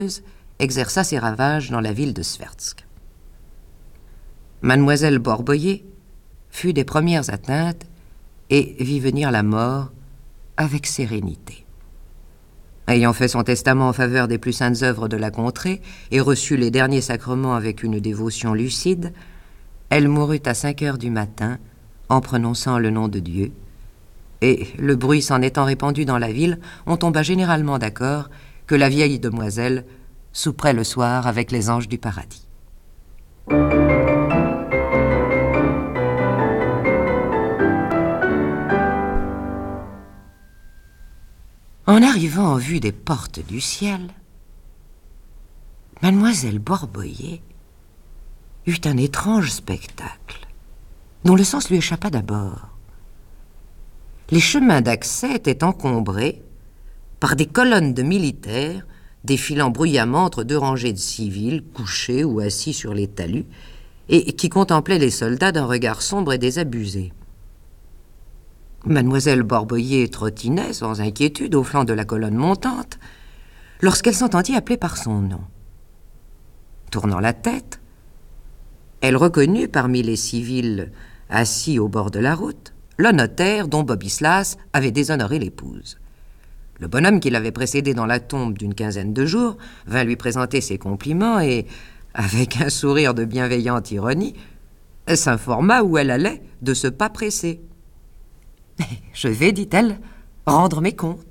exerça ses ravages dans la ville de Sverdsk. Mademoiselle Borboyer fut des premières atteintes et vit venir la mort avec sérénité. Ayant fait son testament en faveur des plus saintes œuvres de la contrée et reçu les derniers sacrements avec une dévotion lucide, elle mourut à 5 heures du matin en prononçant le nom de Dieu, et, le bruit s'en étant répandu dans la ville, on tomba généralement d'accord que la vieille demoiselle souperait le soir avec les anges du paradis. En arrivant en vue des portes du ciel, mademoiselle Borboyer eut un étrange spectacle, dont le sens lui échappa d'abord. Les chemins d'accès étaient encombrés par des colonnes de militaires défilant bruyamment entre 2 rangées de civils couchés ou assis sur les talus et qui contemplaient les soldats d'un regard sombre et désabusé. Mademoiselle Borboyer trottinait sans inquiétude au flanc de la colonne montante lorsqu'elle s'entendit appeler par son nom. Tournant la tête, elle reconnut parmi les civils assis au bord de la route le notaire dont Bobislas avait déshonoré l'épouse. Le bonhomme qui l'avait précédé dans la tombe d'une 15aine de jours vint lui présenter ses compliments et, avec un sourire de bienveillante ironie, s'informa où elle allait de ce pas pressé. « Je vais, dit-elle, rendre mes comptes. »«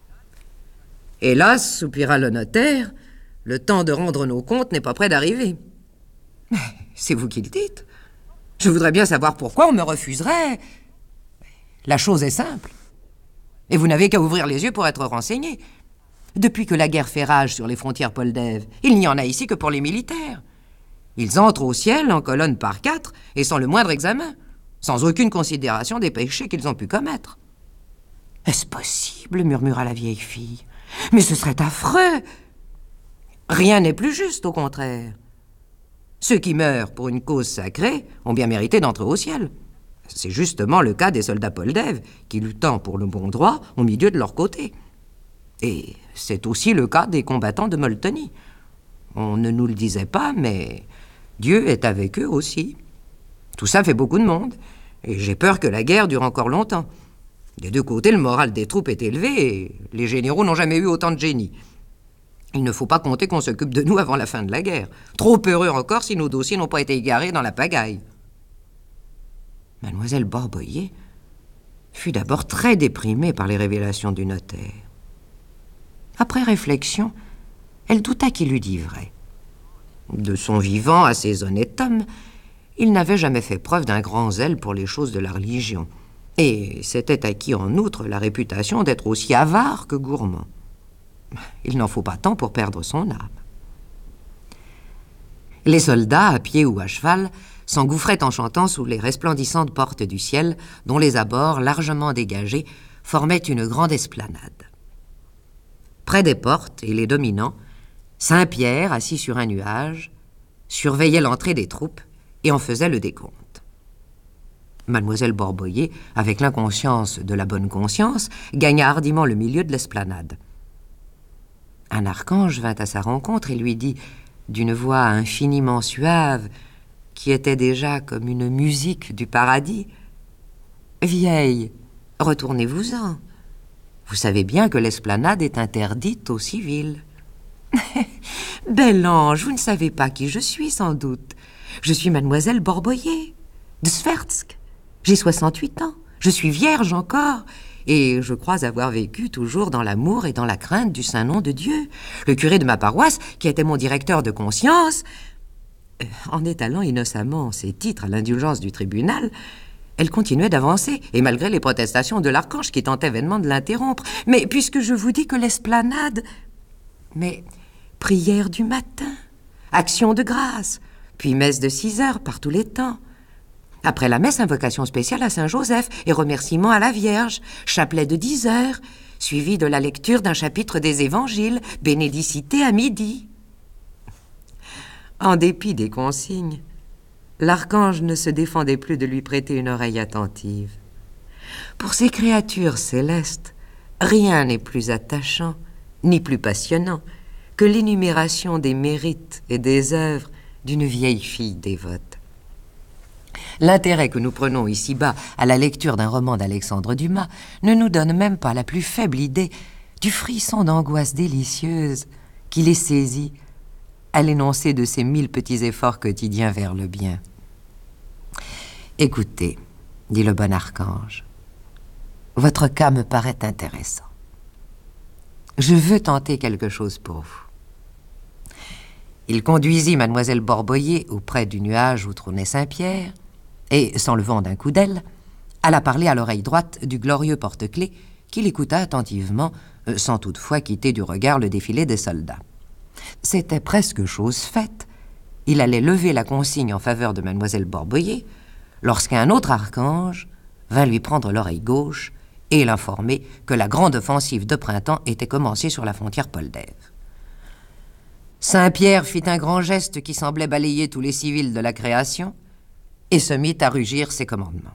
Hélas, soupira le notaire, le temps de rendre nos comptes n'est pas près d'arriver. »« C'est vous qui le dites. Je voudrais bien savoir pourquoi on me refuserait. La chose est simple. Et vous n'avez qu'à ouvrir les yeux pour être renseigné. Depuis que la guerre fait rage sur les frontières poldèves, il n'y en a ici que pour les militaires. Ils entrent au ciel en colonne par 4 et sans le moindre examen, sans aucune considération des péchés qu'ils ont pu commettre. »« Est-ce possible ?» murmura la vieille fille. « Mais ce serait affreux. Rien n'est plus juste, au contraire. Ceux qui meurent pour une cause sacrée ont bien mérité d'entrer au ciel. C'est justement le cas des soldats poldèves qui, luttant pour le bon droit, ont mis Dieu de leur côté. Et c'est aussi le cas des combattants de Moltony. On ne nous le disait pas, mais Dieu est avec eux aussi. Tout ça fait beaucoup de monde, et j'ai peur que la guerre dure encore longtemps. Des 2 côtés, le moral des troupes est élevé, et les généraux n'ont jamais eu autant de génie. Il ne faut pas compter qu'on s'occupe de nous avant la fin de la guerre. Trop heureux encore si nos dossiers n'ont pas été égarés dans la pagaille. » Mademoiselle Borboyer fut d'abord très déprimée par les révélations du notaire. Après réflexion, elle douta qu'il eût dit vrai. De son vivant, assez honnête homme, il n'avait jamais fait preuve d'un grand zèle pour les choses de la religion, et s'était acquis en outre la réputation d'être aussi avare que gourmand. Il n'en faut pas tant pour perdre son âme. Les soldats, à pied ou à cheval, s'engouffraient en chantant sous les resplendissantes portes du ciel, dont les abords, largement dégagés, formaient une grande esplanade. Près des portes et les dominants, Saint-Pierre, assis sur un nuage, surveillait l'entrée des troupes et en faisait le décompte. Mademoiselle Borboyer, avec l'inconscience de la bonne conscience, gagna hardiment le milieu de l'esplanade. Un archange vint à sa rencontre et lui dit, d'une voix infiniment suave, qui était déjà comme une musique du paradis, « Vieille, retournez-vous-en. Vous savez bien que l'esplanade est interdite aux civils. »« Bel ange, vous ne savez pas qui je suis, sans doute. Je suis mademoiselle Borboyer, de Sverdsk. J'ai 68 ans, je suis vierge encore, et je crois avoir vécu toujours dans l'amour et dans la crainte du saint nom de Dieu. Le curé de ma paroisse, qui était mon directeur de conscience, en étalant innocemment ses titres à l'indulgence du tribunal, elle continuait d'avancer, et malgré les protestations de l'archange qui tentait vainement de l'interrompre. Mais puisque je vous dis que l'esplanade... Mais prière du matin, action de grâce, puis messe de 6 heures par tous les temps. Après la messe, invocation spéciale à Saint-Joseph et remerciement à la Vierge, chapelet de 10 heures, suivi de la lecture d'un chapitre des évangiles, bénédicité à midi. En dépit des consignes, l'archange ne se défendait plus de lui prêter une oreille attentive. Pour ces créatures célestes, rien n'est plus attachant, ni plus passionnant, que l'énumération des mérites et des œuvres d'une vieille fille dévote. L'intérêt que nous prenons ici-bas à la lecture d'un roman d'Alexandre Dumas ne nous donne même pas la plus faible idée du frisson d'angoisse délicieuse qui les saisit à l'énoncé de ces 1000 petits efforts quotidiens vers le bien. « Écoutez, dit le bon archange, votre cas me paraît intéressant. Je veux tenter quelque chose pour vous. » Il conduisit mademoiselle Borboyer auprès du nuage où trônait Saint-Pierre, et, s'enlevant d'un coup d'aile, alla parler à l'oreille droite du glorieux porte-clés qui l'écouta attentivement, sans toutefois quitter du regard le défilé des soldats. C'était presque chose faite. Il allait lever la consigne en faveur de mademoiselle Borboyer lorsqu'un autre archange vint lui prendre l'oreille gauche et l'informer que la grande offensive de printemps était commencée sur la frontière poldève. Saint-Pierre fit un grand geste qui semblait balayer tous les civils de la création et se mit à rugir ses commandements.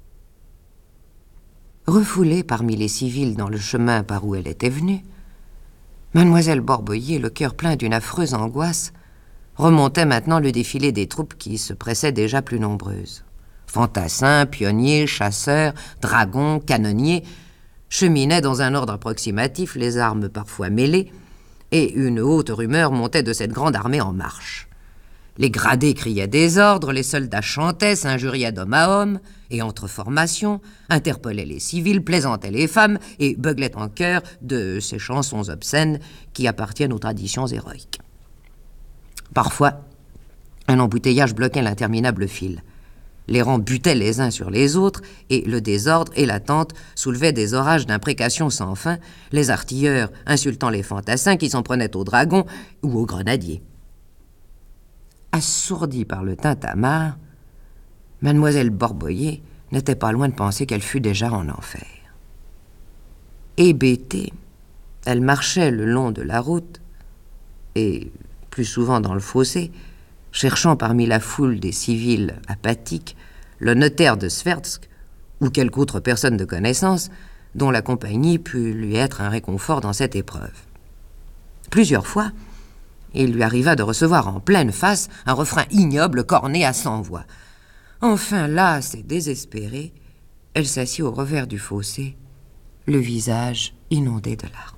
Refoulée parmi les civils dans le chemin par où elle était venue, mademoiselle Borboyer, le cœur plein d'une affreuse angoisse, remontait maintenant le défilé des troupes qui se pressaient déjà plus nombreuses. Fantassins, pionniers, chasseurs, dragons, canonniers cheminaient dans un ordre approximatif, les armes parfois mêlées, et une haute rumeur montait de cette grande armée en marche. Les gradés criaient des ordres, les soldats chantaient, s'injuriaient d'homme à homme, et entre formations, interpellaient les civils, plaisantaient les femmes, et beuglaient en chœur de ces chansons obscènes qui appartiennent aux traditions héroïques. Parfois, un embouteillage bloquait l'interminable file. Les rangs butaient les uns sur les autres, et le désordre et l'attente soulevaient des orages d'imprécations sans fin, les artilleurs insultant les fantassins qui s'en prenaient aux dragons ou aux grenadiers. Assourdie par le tintamarre, mademoiselle Borboyer n'était pas loin de penser qu'elle fût déjà en enfer. Hébétée, elle marchait le long de la route, et plus souvent dans le fossé, cherchant parmi la foule des civils apathiques le notaire de Sverdsk ou quelque autre personne de connaissance dont la compagnie pût lui être un réconfort dans cette épreuve. Plusieurs fois, il lui arriva de recevoir en pleine face un refrain ignoble corné à 100 voix. Enfin, lasse et désespérée, elle s'assit au revers du fossé, le visage inondé de larmes.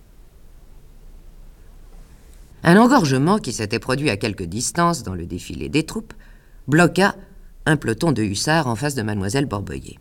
Un engorgement qui s'était produit à quelque distance dans le défilé des troupes bloqua un peloton de hussards en face de mademoiselle Borboyer.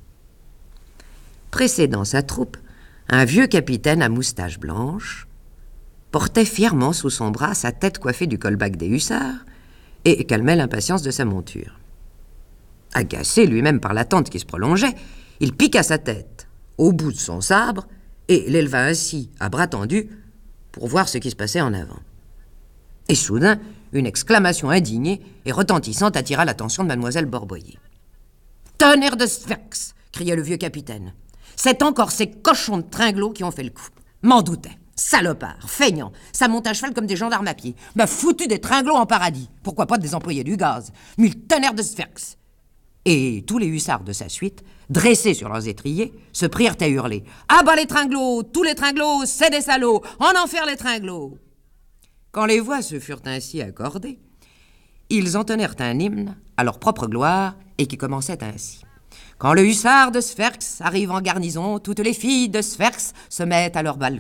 Précédant sa troupe, un vieux capitaine à moustache blanche portait fièrement sous son bras sa tête coiffée du colbac des hussards et calmait l'impatience de sa monture. Agacé lui-même par l'attente qui se prolongeait, il piqua sa tête au bout de son sabre et l'éleva ainsi à bras tendus pour voir ce qui se passait en avant. Et soudain, une exclamation indignée et retentissante attira l'attention de mademoiselle Borboyer. « Tonnerre de Sphinx !» criait le vieux capitaine. « C'est encore ces cochons de tringlos qui ont fait le coup. M'en doutais. Salopards, feignants, ça monte à cheval comme des gendarmes à pied. M'a foutu des tringlos en paradis. Pourquoi pas des employés du gaz? Mille tonnerres de Sphinx !» Et tous les hussards de sa suite, dressés sur leurs étriers, se prirent à hurler. « Ah bas les tringlos! Tous les tringlos, c'est des salauds! En enfer les tringlos !» Quand les voix se furent ainsi accordées, ils entonnèrent un hymne à leur propre gloire et qui commençait ainsi. « Quand le hussard de Sferx arrive en garnison, toutes les filles de Sferx se mettent à leur balcon. »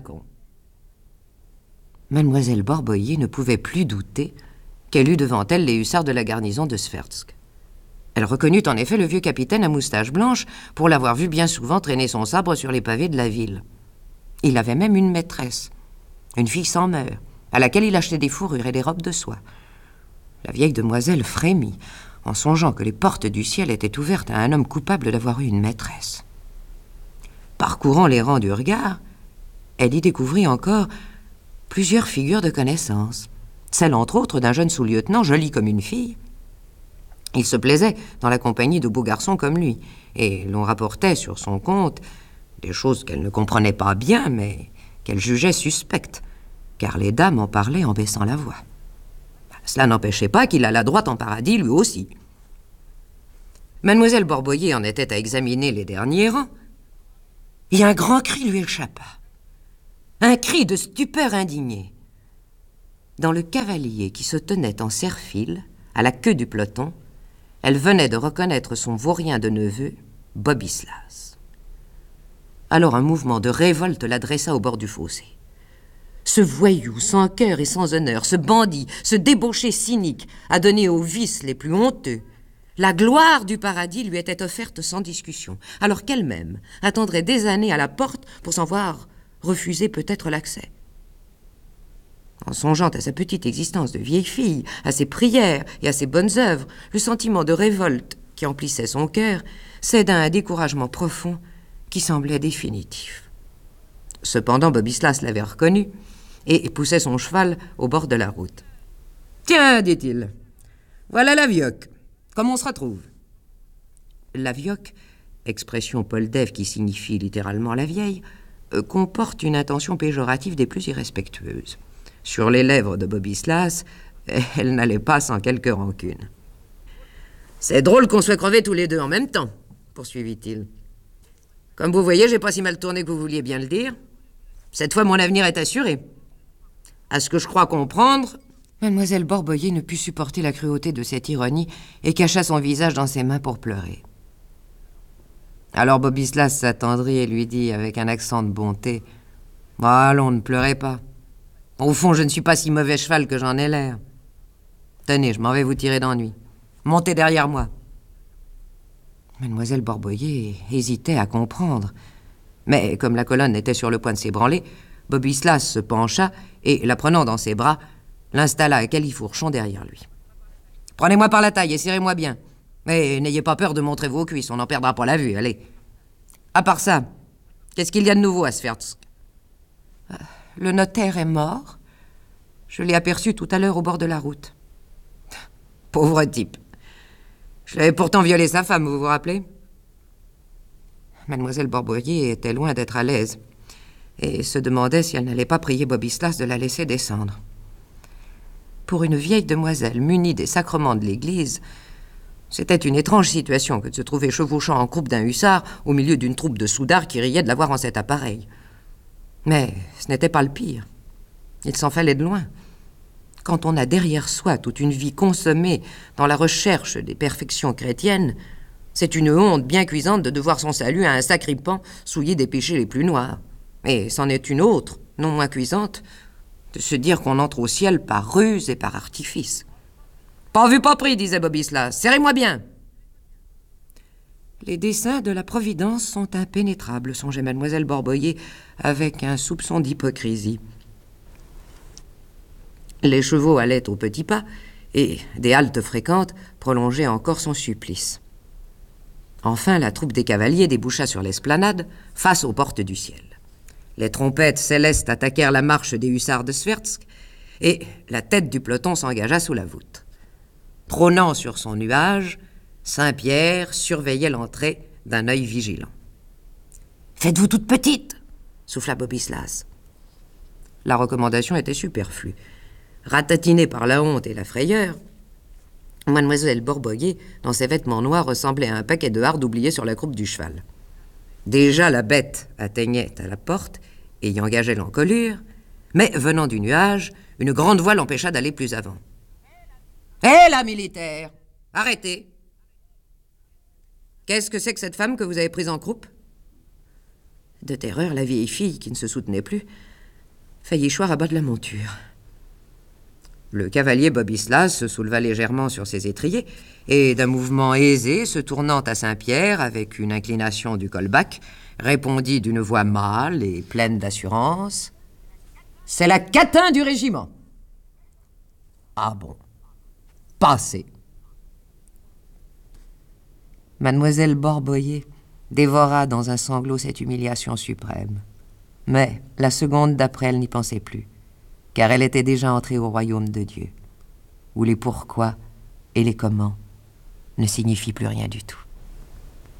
Mademoiselle Borboyer ne pouvait plus douter qu'elle eût devant elle les hussards de la garnison de Sverdsk. Elle reconnut en effet le vieux capitaine à moustache blanche pour l'avoir vu bien souvent traîner son sabre sur les pavés de la ville. Il avait même une maîtresse, une fille sans mœurs, à laquelle il achetait des fourrures et des robes de soie. La vieille demoiselle frémit en songeant que les portes du ciel étaient ouvertes à un homme coupable d'avoir eu une maîtresse. Parcourant les rangs du regard, elle y découvrit encore plusieurs figures de connaissance, celle entre autres d'un jeune sous-lieutenant joli comme une fille. Il se plaisait dans la compagnie de beaux garçons comme lui, et l'on rapportait sur son compte des choses qu'elle ne comprenait pas bien, mais qu'elle jugeait suspectes, car les dames en parlaient en baissant la voix. Cela n'empêchait pas qu'il allât droit en paradis, lui aussi. Mademoiselle Borboyer en était à examiner les derniers rangs, et un grand cri lui échappa. Un cri de stupeur indignée. dans le cavalier qui se tenait en serre-file, à la queue du peloton, elle venait de reconnaître son vaurien de neveu, Bobislas. Alors un mouvement de révolte la dressa au bord du fossé. Ce voyou sans cœur et sans honneur, ce bandit, ce débauché cynique, a donné aux vices les plus honteux. La gloire du paradis lui était offerte sans discussion, alors qu'elle-même attendrait des années à la porte pour s'en voir refuser peut-être l'accès. En songeant à sa petite existence de vieille fille, à ses prières et à ses bonnes œuvres, le sentiment de révolte qui emplissait son cœur céda à un découragement profond qui semblait définitif. Cependant, Bobislas l'avait reconnu et poussait son cheval au bord de la route. « Tiens, dit-il, voilà la vioque. Comment on se retrouve ?» La vioque, expression poldève qui signifie littéralement la vieille, comporte une intention péjorative des plus irrespectueuses. Sur les lèvres de Bobislas, elle n'allait pas sans quelque rancune. « C'est drôle qu'on soit crevés tous les deux en même temps, poursuivit-il. Comme vous voyez, j'ai pas si mal tourné que vous vouliez bien le dire. Cette fois, mon avenir est assuré. À ce que je crois comprendre... » Mademoiselle Borboyer ne put supporter la cruauté de cette ironie et cacha son visage dans ses mains pour pleurer. Alors Bobislas s'attendrit et lui dit avec un accent de bonté, « Allons, ne pleurez pas. Au fond, je ne suis pas si mauvais cheval que j'en ai l'air. Tenez, je m'en vais vous tirer d'ennui. Montez derrière moi. » Mademoiselle Borboyer hésitait à comprendre. Mais comme la colonne était sur le point de s'ébranler, Bobislas se pencha et, la prenant dans ses bras, l'installa à califourchon derrière lui. « Prenez-moi par la taille et serrez-moi bien. Mais n'ayez pas peur de montrer vos cuisses, on n'en perdra pas la vue, allez. À part ça, qu'est-ce qu'il y a de nouveau à Sverdsk ? » Le notaire est mort. Je l'ai aperçu tout à l'heure au bord de la route. Pauvre type. Je l'avais pourtant violé sa femme, vous vous rappelez ? Mademoiselle Borboyer était loin d'être à l'aise et se demandait si elle n'allait pas prier Bobislas de la laisser descendre. Pour une vieille demoiselle munie des sacrements de l'Église, c'était une étrange situation que de se trouver chevauchant en croupe d'un hussard au milieu d'une troupe de soudards qui riaient de la voir en cet appareil. Mais ce n'était pas le pire. Il s'en fallait de loin. Quand on a derrière soi toute une vie consommée dans la recherche des perfections chrétiennes, c'est une honte bien cuisante de devoir son salut à un sacripant souillé des péchés les plus noirs. Et c'en est une autre, non moins cuisante, de se dire qu'on entre au ciel par ruse et par artifice. « Pas vu, pas pris, disait Bobislas. Serrez-moi bien !» Les desseins de la Providence sont impénétrables, songeait mademoiselle Borboyer avec un soupçon d'hypocrisie. Les chevaux allaient au petit pas, et des haltes fréquentes prolongeaient encore son supplice. Enfin, la troupe des cavaliers déboucha sur l'esplanade, face aux portes du ciel. Les trompettes célestes attaquèrent la marche des hussards de Sverdsk, et la tête du peloton s'engagea sous la voûte. Trônant sur son nuage, Saint-Pierre surveillait l'entrée d'un œil vigilant. « Faites-vous toute petite !» souffla Bobislas. La recommandation était superflue. Ratatinée par la honte et la frayeur, mademoiselle Borboyer, dans ses vêtements noirs, ressemblait à un paquet de hardes oublié sur la croupe du cheval. Déjà la bête atteignait à la porte et y engageait l'encolure, mais venant du nuage, une grande voix l'empêcha d'aller plus avant. « Hé là, militaire! Arrêtez! Qu'est-ce que c'est que cette femme que vous avez prise en croupe ?» De terreur, la vieille fille, qui ne se soutenait plus, faillit choir à bas de la monture. Le cavalier Bobislas se souleva légèrement sur ses étriers et, d'un mouvement aisé, se tournant à Saint-Pierre avec une inclination du colbac, répondit d'une voix mâle et pleine d'assurance. « C'est la catin du régiment. »« Ah bon. Passez. » Mademoiselle Borboyer dévora dans un sanglot cette humiliation suprême. Mais la seconde d'après, elle n'y pensait plus, car elle était déjà entrée au royaume de Dieu, où les pourquoi et les comment ne signifient plus rien du tout.